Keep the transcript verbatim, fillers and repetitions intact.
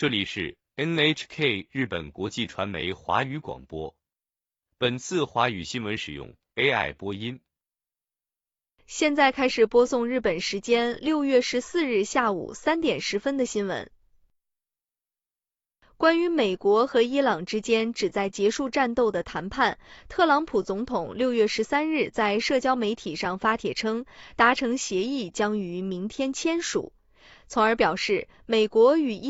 这里是 N H K 日本国际传媒华语广播。本次华语新闻使用 A I 播音。 现在开始播送日本时间六月十四日下午三点十分的新闻。关于美国和伊朗之间旨在结束战斗的谈判，特朗普总统六月十三日在社交媒体上发帖称，达成协议将于明天签署，从而表示美国与伊